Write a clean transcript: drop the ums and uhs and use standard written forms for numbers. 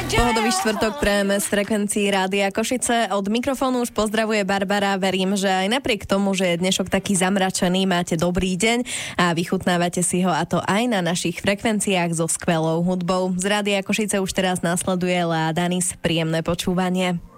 Pohodový štvrtok prejeme z frekvencií Rádia Košice. Od mikrofónu už pozdravuje Barbara. Verím, že aj napriek tomu, že je dnešok taký zamračený, máte dobrý deň a vychutnávate si ho, a to aj na našich frekvenciách so skvelou hudbou. Z Rádia Košice už teraz nasleduje Lea Danis. Príjemné počúvanie.